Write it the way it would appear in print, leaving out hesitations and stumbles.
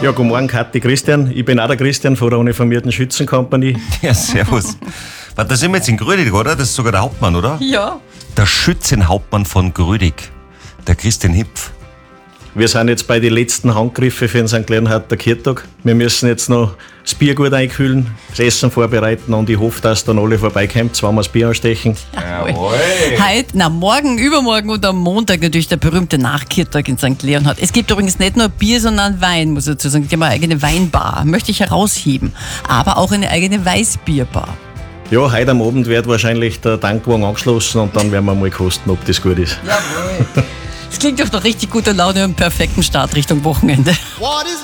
Ja, guten Morgen, Kathi, Christian. Ich bin auch der Christian von der Uniformierten Schützenkompanie. Ja, servus. Warte, da sind wir jetzt in Grödig, oder? Das ist sogar der Hauptmann, oder? Ja. Der Schützenhauptmann von Grödig, der Christian Hipf. Wir sind jetzt bei den letzten Handgriffen für den St. Leonharder Kirchtag. Wir müssen jetzt noch das Bier gut einkühlen, das Essen vorbereiten und ich hoffe, dass dann alle vorbeikommen, wenn wir das Bier anstechen. Jawohl. Heute, morgen, übermorgen und am Montag natürlich der berühmte Nachkirchtag in St. Leonhard. Es gibt übrigens nicht nur Bier, sondern Wein, muss ich dazu sagen. Die haben eine eigene Weinbar, möchte ich herausheben. Aber auch eine eigene Weißbierbar. Ja, heute am Abend wird wahrscheinlich der Tankwagen angeschlossen und dann werden wir mal kosten, ob das gut ist. Jawohl. Das klingt doch noch richtig guter Laune und perfekten Start Richtung Wochenende.